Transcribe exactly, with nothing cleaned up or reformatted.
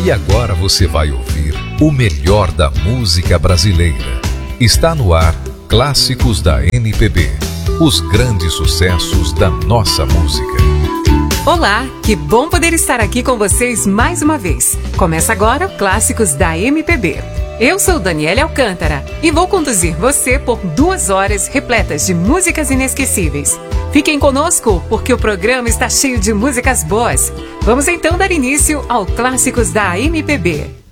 E agora você vai ouvir o melhor da música brasileira. Está no ar Clássicos da M P B. Os grandes sucessos da nossa música. Olá, que bom poder estar aqui com vocês mais uma vez. Começa agora o Clássicos da M P B. Eu sou Daniela Alcântara e vou conduzir você por duas horas repletas de músicas inesquecíveis. Fiquem conosco porque o programa está cheio de músicas boas. Vamos então dar início ao Clássicos da M P B.